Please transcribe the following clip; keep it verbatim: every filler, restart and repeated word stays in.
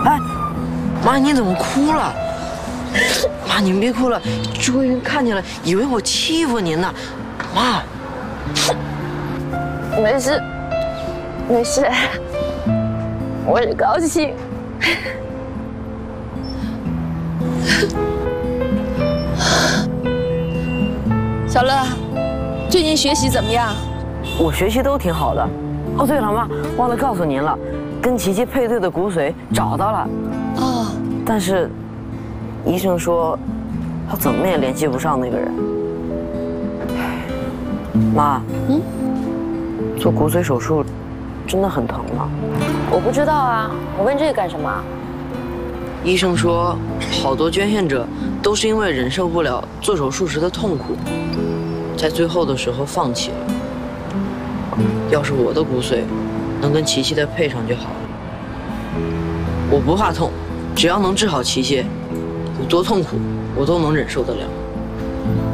哎，妈，你怎么哭了？妈，您别哭了，周围人看见了，以为我欺负您呢。妈， 没事，没事，我是高兴。小乐，最近学习怎么样？ 我学习都挺好的。哦，对了，妈，忘了告诉您了，跟琪琪配对的骨髓找到了。 哦， 但是医生说他怎么也联系不上那个人。妈，嗯，做骨髓手术真的很疼吗？ 我不知道啊，我问这个干什么？ 医生说，好多捐献者都是因为忍受不了做手术时的痛苦，在最后的时候放弃了。要是我的骨髓能跟琪琪的配上就好了。我不怕痛，只要能治好琪琪，有多痛苦我都能忍受得了。